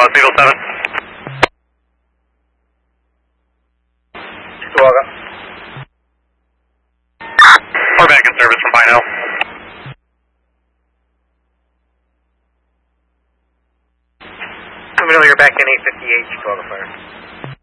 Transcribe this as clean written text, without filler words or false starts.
Beagle 7. Chihuahua. We're back in service from Pine Hill. You're back in 858, Chicago Fire.